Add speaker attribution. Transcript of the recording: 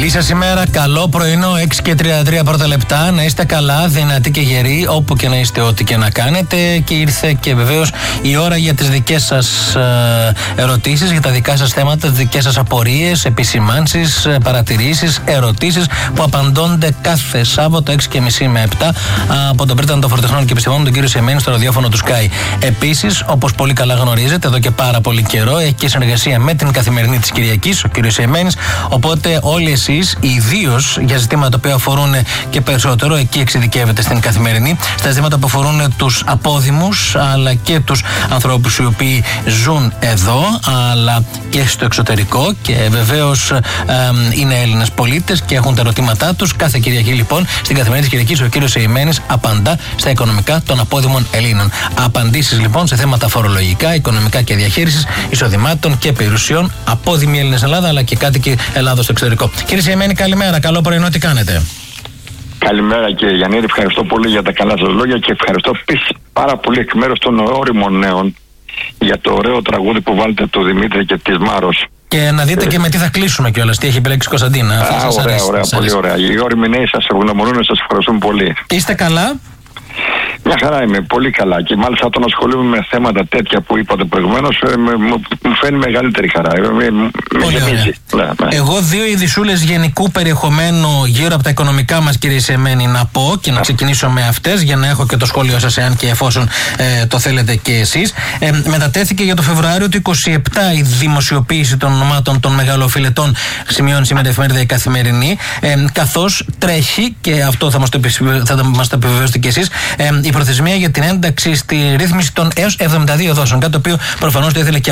Speaker 1: Καλή σας ημέρα, καλό πρωινό, 6:33 πρώτα λεπτά. Να είστε καλά, δυνατοί και γεροί, όπου και να είστε, ό,τι και να κάνετε. Και ήρθε και βεβαίως η ώρα για τις δικές σας ερωτήσεις, για τα δικά σας θέματα, τις δικές σας απορίες, επισημάνσεις, παρατηρήσεις, ερωτήσεις που απαντώνται κάθε Σάββατο 6:30 με 7 από τον πρίτανο των φορτεχνών και επιστημόνων, τον κύριο Σεμένη, στο ραδιόφωνο του Sky. Επίσης, όπως πολύ καλά γνωρίζετε, εδώ και πάρα πολύ καιρό έχει και συνεργασία με την Καθημερινή της Κυριακής, ο κύριος Σεμένης. Οπότε, όλοι εσείς, ιδίως για ζητήματα που αφορούν και περισσότερο, εκεί εξειδικεύεται στην Καθημερινή, στα ζητήματα που αφορούν τους απόδημους, αλλά και τους ανθρώπους οι οποίοι ζουν εδώ, αλλά και στο εξωτερικό και βεβαίως είναι Έλληνες πολίτες και έχουν τα ερωτήματά τους. Κάθε Κυριακή, λοιπόν, στην Καθημερινή της Κυριακής, ο κύριος Σεημένης απαντά στα οικονομικά των απόδημων Ελλήνων. Απαντήσεις, λοιπόν, σε θέματα φορολογικά, οικονομικά και διαχείρισης εισοδημάτων και περιουσιών, απόδημοι Έλληνες Ελλάδα, αλλά και κάτοικοι Ελλάδος στο εξωτερικό. Κύριε Σεημένη, καλημέρα. Καλό πρωινό, τι κάνετε?
Speaker 2: Καλημέρα, κύριε Γιαννίδη. Ευχαριστώ πολύ για τα καλά σας λόγια και ευχαριστώ επίσης πάρα πολύ εκ μέρους των όριμων νέων για το ωραίο τραγούδι που βάλετε του Δημήτρη και της Μάρος.
Speaker 1: Και να δείτε και με τι θα κλείσουμε κιόλας, τι έχει επιλέξει η Κωνσταντίνα.
Speaker 2: Ωραία, πολύ ωραία. Οι όριμοι νέοι σας ευγνωμονούν, σας ευχαριστούν πολύ.
Speaker 1: Είστε καλά?
Speaker 2: Μια χαρά είμαι, πολύ καλά. Και μάλιστα όταν ασχολούμαι με θέματα τέτοια που είπατε προηγουμένως, μου φαίνει μεγαλύτερη χαρά. Με γεμίζει. Ναι.
Speaker 1: Εγώ 2 ειδισούλες γενικού περιεχομένου γύρω από τα οικονομικά μας, κύριε Σεμένη, να πω και να ξεκινήσω με αυτές για να έχω και το σχόλιο σας, εάν και εφόσον το θέλετε και εσείς. Μετατέθηκε για το Φεβρουάριο του 27 η δημοσιοποίηση των ονομάτων των μεγαλοφιλετών, σημειώνει σήμερα η εφημερίδα η Καθημερινή, καθώς τρέχει, και αυτό θα μας το επιβεβαιώσετε κι εσείς, η προθεσμία για την ένταξη στη ρύθμιση των έως 72 δόσεων. Κάτι το οποίο προφανώς το ήθελε και